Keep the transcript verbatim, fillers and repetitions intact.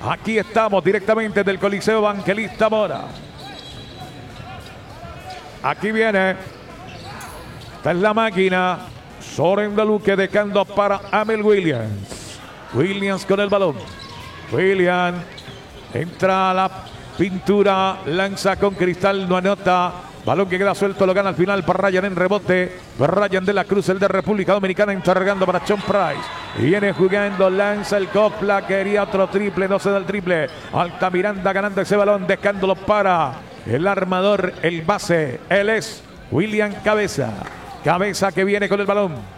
Aquí estamos directamente del Coliseo Evangelista Mora. Aquí viene. Esta es la máquina. Soren de Luque dejando para Amel Williams. Williams con el balón. Williams entra a la pintura. Lanza con Cristal. No anota. Balón que queda suelto, lo gana al final para Ryan en rebote. Ryan de la Cruz, el de República Dominicana, entregando para Sean Price. Y viene jugando, lanza el Copla, quería otro triple, no se da el triple. Altamiranda ganando ese balón, dejándolo para el armador, el base. Él es William Cabeza. Cabeza que viene con el balón.